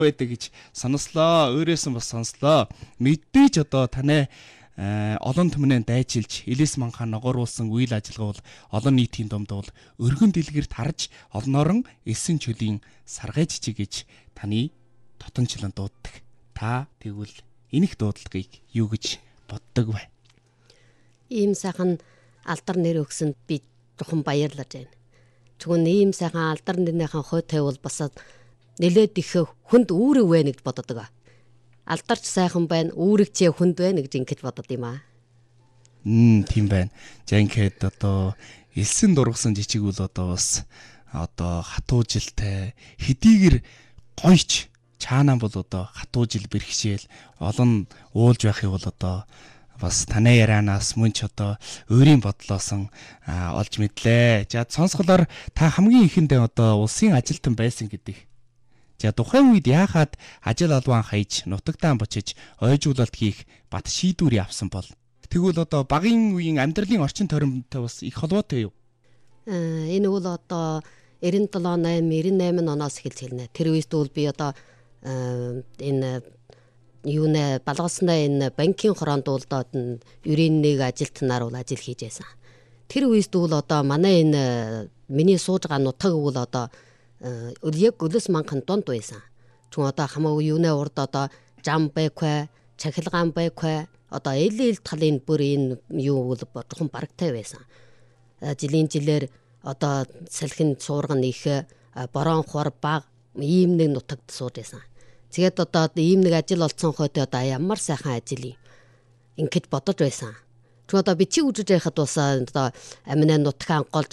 байдаг гэж сонслоо. Өөрөөс нь бас сонслоо. Мэдээж одоо танай олон түмнээ дайчилж Элис манхаа ногооруулсан үйл ажиллагаа бол олон нийтийн дунд бол өргөн дэлгэрт харж олнорон элсэн чөлийн саргай жижиг гэж таны тотончлон дууддаг. Та тэгвэл энэх дуудлагыг юу гэж боддог вэ? Ийм сайхан алдар нэр өгсөнд би жоохон баярлаж байна. Тэгвэл ийм сайхан алдар нэрнийхэн хой тавил бас нэлээд их хүнд үүрэг вэ гэж боддог. Алдарч сайхан байна, үүрэг чи хүнд байна гэж ингэж бодод юм аа. Тийм байна. За ингээд одоо элсэн дургасан жижиг үл одоо бас одоо хатуу жилтэй хэдийгэр гойч чаанаа бол одоо хатуу жил бэрхшээл олон уулж байхыг бол одоо бас танай ярианаас мөн ч одоо өөрийн бодлоосон олж мэдлээ. За сонсголоор та хамгийн ихэндээ одоо улсын ажилтан байсан гэдэг. За тухайн үед яахад ажил албан хаяж нутагтаа бочиж ойжуулалт хийх бат шийдвэр авсан бол тэгвэл одоо багийн үеийн амьдралын орчин тойронтой бас их холбоотой юу? Энэ бол одоо 97-98 оноос эхэлж хэлнэ. Тэр үед бол би одоо энэ юунэ балгаснаа энэ банкын хороонд улдаад ерийн нэг ажилтнаар бол ажил хийж байсан. Тэр үед бол одоо манай энэ миний сууж байгаа нутаг бол одоо яг Элис манхан донд байсан. Түн одоо хамаагүй юунэ урд одоо жам байхвэ, чахилгаан байхвэ, одоо эл талын бүр энэ юу бол жоохон барагтай байсан. Жилээр одоо салхин суурган их борон хор баг ийм нэг нутагт сууж байсан. Тэгээд одоо ийм нэг ажил олцсон хойд одоо ямар сайхан ажил юм. Ингээд бодож байсан. Түн одоо би чи үжиж байхад бас одоо амин нутгаа голж